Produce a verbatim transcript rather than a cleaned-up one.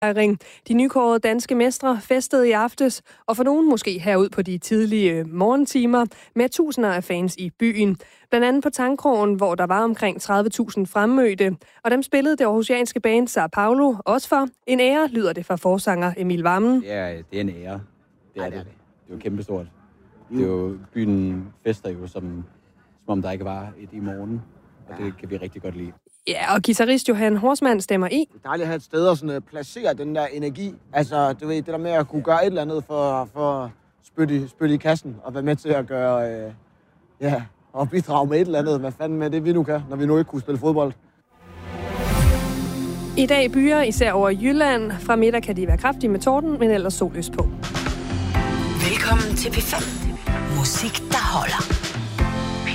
De nykårede danske mestre festede i aftes, og for nogen måske herud på de tidlige morgentimer, med tusinder af fans i byen. Blandt andet på Tangkrogen, hvor der var omkring tredive tusind fremmødte, og dem spillede det aarhusianske band Sao Paulo også for. En ære, lyder det fra forsanger Emil Vammen. Ja, det er en ære. Det er det. Det er jo kæmpestort. Det er jo, byen fester jo, som, som om der ikke var et i morgen, og det kan vi rigtig godt lide. Ja, og guitarist Johan Horsmann stemmer i. Det er dejligt at have et sted at sådan, uh, placere den der energi. Altså, du ved, det der med at kunne gøre et eller andet for, for at spytte i, spytte i kassen, og være med til at gøre, uh, ja, og bidrage med et eller andet. Hvad fanden med det, vi nu kan, når vi nu ikke kunne spille fodbold. I dag byer især over Jylland. Fra middag kan de være kraftige med torden, men ellers solløs på. Velkommen til P fem. Musik, der holder.